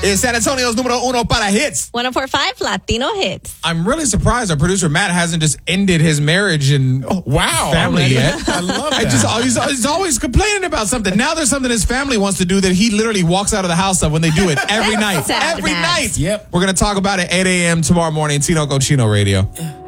Es San Antonio's número uno para hits. 104.5 Latino Hits. I'm really surprised our producer Matt hasn't just ended his marriage and family yet. I love that. He's always complaining about something. Now there's something his family wants to do that he literally walks out of the house of when they do it every night. Sad, every Matt. night. Yep. We're going to talk about it 8 a.m. tomorrow morning. Tino Cochino Radio.